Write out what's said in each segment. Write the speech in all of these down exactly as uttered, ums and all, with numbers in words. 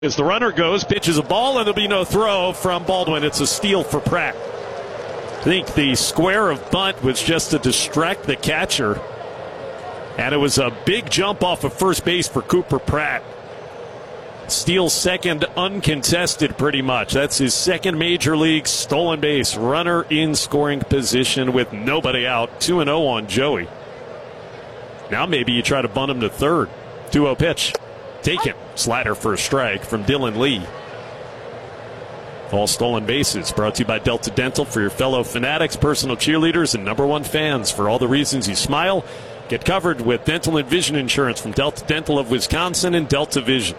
As the runner goes, pitches a ball, and there'll be no throw from Baldwin. It's a steal for Pratt. I think the square of bunt was just to distract the catcher. And it was a big jump off of first base for Cooper Pratt. Steals second uncontested pretty much. That's his second major league stolen base. Runner in scoring position with nobody out. two and oh on Joey. Now maybe you try to bunt him to third. two oh pitch. Taken. Slider for a strike from Dylan Lee. All stolen bases brought to you by Delta Dental. For your fellow fanatics, personal cheerleaders, and number one fans. For all the reasons you smile, get covered with dental and vision insurance from Delta Dental of Wisconsin and Delta Vision.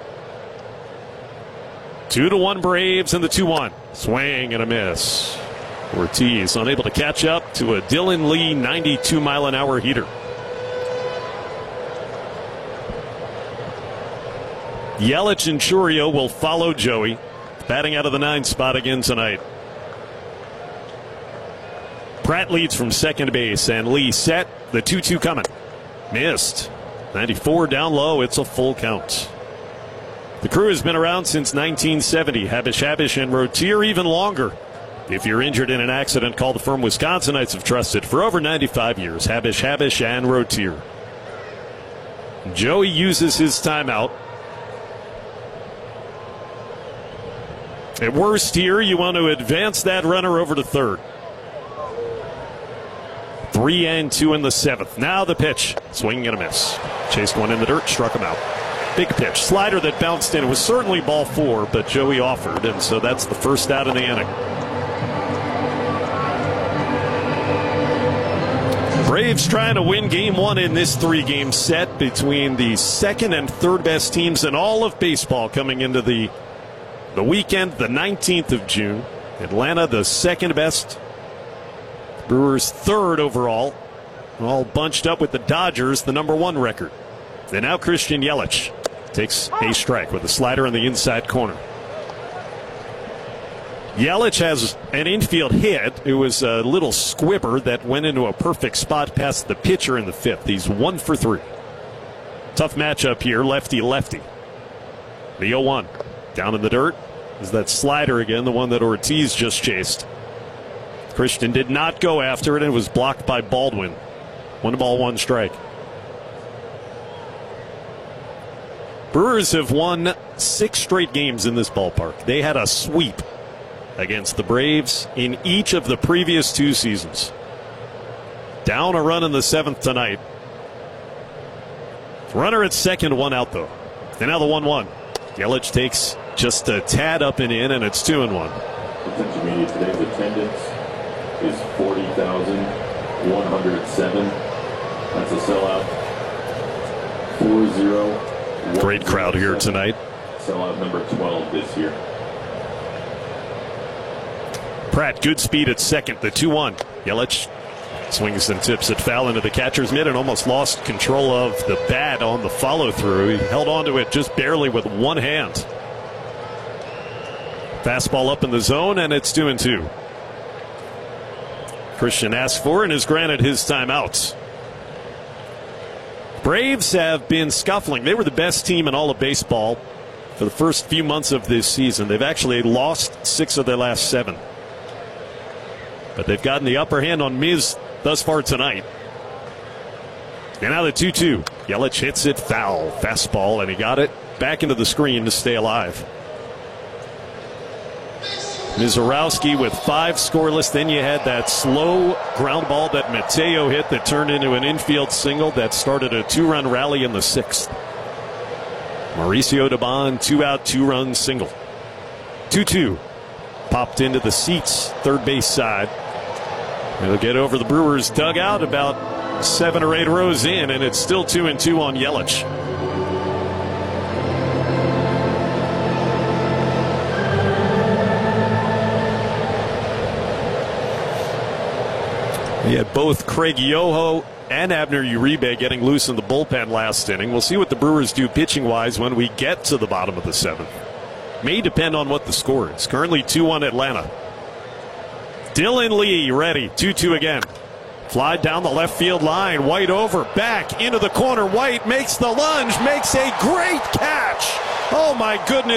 Two to one Braves and the two one. Swing and a miss. Ortiz unable to catch up to a Dylan Lee ninety-two mile an hour heater. Yelich and Chourio will follow Joey, batting out of the ninth spot again tonight. Pratt leads from second base, and Lee set. The two two coming. Missed. ninety-four down low. It's a full count. The crew has been around since nineteen seventy. Habish, Habish, and Rotier even longer. If you're injured in an accident, call the firm Wisconsinites have trusted for over ninety-five years. Habish, Habish, and Rotier. Joey uses his timeout. At worst here, you want to advance that runner over to third. Three and two in the seventh. Now the pitch. Swinging and a miss. Chased one in the dirt, struck him out. Big pitch. Slider that bounced in. It was certainly ball four, but Joey offered, and so that's the first out of the inning. Braves trying to win game one in this three-game set between the second and third best teams in all of baseball coming into the The weekend, the nineteenth of June. Atlanta, the second best. Brewers, third overall. All bunched up with the Dodgers, the number one record. And now Christian Yelich takes a strike with a slider in the inside corner. Yelich has an infield hit. It was a little squibber that went into a perfect spot past the pitcher in the fifth. He's one for three. Tough matchup here, lefty-lefty. The oh one. Down in the dirt is that slider again, the one that Ortiz just chased. Christian did not go after it and was blocked by Baldwin. One ball, one strike. Brewers have won six straight games in this ballpark. They had a sweep against the Braves in each of the previous two seasons. Down a run in the seventh tonight. Runner at second, one out though. And now the one one. Yelich takes just a tad up and in, and it's two and one. Attention media, today's attendance is forty thousand one hundred seven. That's a sellout. four zero. Great crowd here tonight. Sellout number twelve this year. Pratt, good speed at second, the two one. Yelich swings and tips it foul into the catcher's mitt and almost lost control of the bat on the follow-through. He held onto it just barely with one hand. Fastball up in the zone, and it's two and two. Christian asked for and is granted his timeouts. Braves have been scuffling. They were the best team in all of baseball for the first few months of this season. They've actually lost six of their last seven. But they've gotten the upper hand on Miz thus far tonight. And now the two two. Yelich hits it foul. Fastball, and he got it back into the screen to stay alive. Mizorowski with five scoreless. Then you had that slow ground ball that Mateo hit that turned into an infield single that started a two-run rally in the sixth. Mauricio Dubon, two-out, two-run single. two two. Popped into the seats, third base side. It'll get over the Brewers' dugout about seven or eight rows in, and it's still two and two on Yelich. He had both Craig Yoho and Abner Uribe getting loose in the bullpen last inning. We'll see what the Brewers do pitching-wise when we get to the bottom of the seventh. May depend on what the score is. Currently two one Atlanta. Dylan Lee ready. two two again. Fly down the left field line. White over. Back into the corner. White makes the lunge. Makes a great catch. Oh, my goodness.